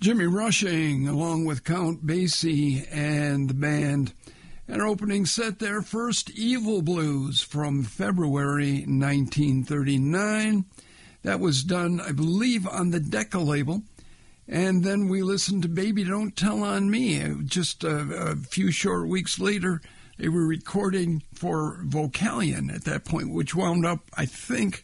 Jimmy Rushing, along with Count Basie and the band. And our opening set there, First Evil Blues from February 1939. That was done, I believe, on the Decca label. And then we listened to Baby Don't Tell on Me. Just a few short weeks later, they were recording for Vocalion at that point, which wound up, I think,